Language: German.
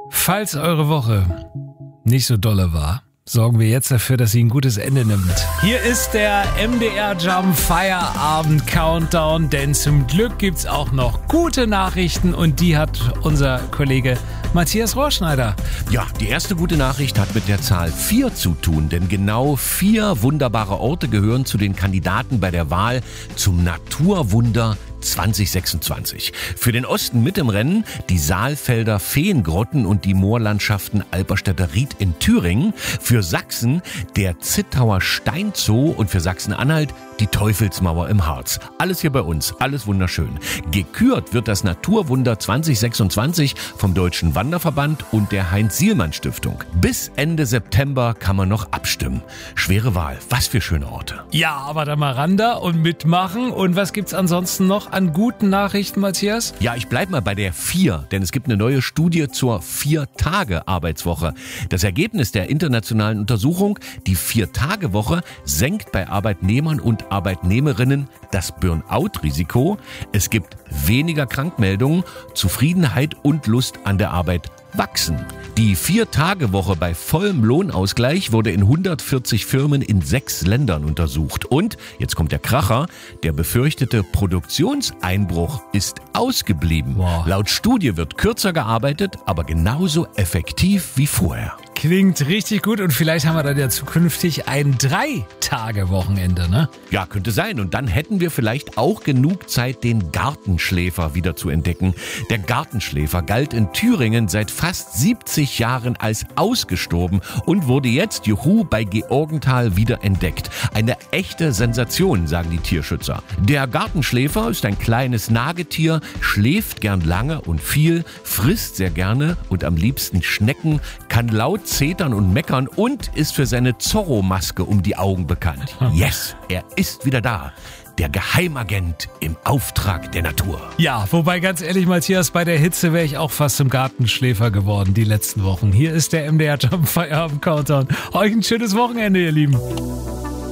Falls eure Woche nicht so dolle war, sorgen wir jetzt dafür, dass sie ein gutes Ende nimmt. Hier ist der MDR Jump Feierabend Countdown, denn zum Glück gibt's auch noch gute Nachrichten und die hat unser Kollege Matthias Rohrschneider. Ja, die erste gute Nachricht hat mit der Zahl 4 zu tun, denn genau 4 wunderbare Orte gehören zu den Kandidaten bei der Wahl zum Naturwunder 2026. Für den Osten mit im Rennen die Saalfelder Feengrotten und die Moorlandschaften Alperstädter Ried in Thüringen. Für Sachsen der Zittauer Steinzoo und für Sachsen-Anhalt die Teufelsmauer im Harz. Alles hier bei uns, alles wunderschön. Gekürt wird das Naturwunder 2026 vom Deutschen Wanderverband und der Heinz-Sielmann-Stiftung. Bis Ende September kann man noch abstimmen. Schwere Wahl, was für schöne Orte. Ja, aber dann mal ran da und mitmachen. Und was gibt's ansonsten noch an guten Nachrichten, Matthias? Ja, ich bleib mal bei der 4, denn es gibt eine neue Studie zur 4-Tage-Arbeitswoche. Das Ergebnis der internationalen Untersuchung, die 4-Tage-Woche, senkt bei Arbeitnehmern und Arbeitnehmerinnen das Burnout-Risiko. Es gibt weniger Krankmeldungen, Zufriedenheit und Lust an der Arbeit wachsen. Die 4-Tage-Woche bei vollem Lohnausgleich wurde in 140 Firmen in 6 Ländern untersucht. Und, jetzt kommt der Kracher, der befürchtete Produktionseinbruch ist ausgeblieben. Wow. Laut Studie wird kürzer gearbeitet, aber genauso effektiv wie vorher. Klingt richtig gut und vielleicht haben wir dann ja zukünftig ein 3-Tage-Wochenende, ne? Ja, könnte sein. Und dann hätten wir vielleicht auch genug Zeit, den Gartenschläfer wieder zu entdecken. Der Gartenschläfer galt in Thüringen seit fast 70 Jahren als ausgestorben und wurde jetzt, juhu, bei Georgenthal wieder entdeckt. Eine echte Sensation, sagen die Tierschützer. Der Gartenschläfer ist ein kleines Nagetier, schläft gern lange und viel, frisst sehr gerne und am liebsten Schnecken, kann laut zetern und meckern und ist für seine Zorro-Maske um die Augen bekannt. Yes, er ist wieder da. Der Geheimagent im Auftrag der Natur. Ja, wobei ganz ehrlich, Matthias, bei der Hitze wäre ich auch fast zum Gartenschläfer geworden die letzten Wochen. Hier ist der MDR Jump Feierabend Countdown. Euch ein schönes Wochenende, ihr Lieben.